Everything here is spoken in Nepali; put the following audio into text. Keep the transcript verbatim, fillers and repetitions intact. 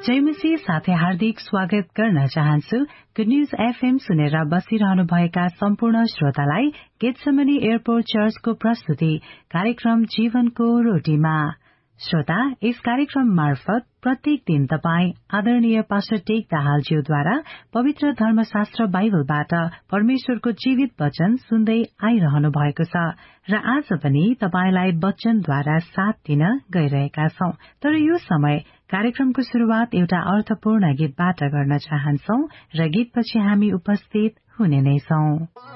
जयमसी साथै हार्दिक स्वागत गर्न चाहन्छु। गुड न्यूज एफएम सुनेर बसिरहनुभएका सम्पूर्ण श्रोतालाई गेटसेमनी एयरपोर्ट चर्चको प्रस्तुति कार्यक्रम जीवनको रोटीमा। श्रोता, यस कार्यक्रम मार्फत प्रत्येक दिन तपाई आदरणीय पास्टर टेक दाहालज्यूद्वारा पवित्र धर्मशास्त्र बाइबलबाट परमेश्वरको जीवित वचन सुन्दै आइरहनु भएको छ र आज पनि तपाईलाई वचनद्वारा साथ दिन गइरहेका छौं। तर यो समय कार्यक्रमको शुरूआत एउटा अर्थपूर्ण गीतबाट गर्न चाहन्छौ र गीतपछि हामी उपस्थित हुने नै छौं।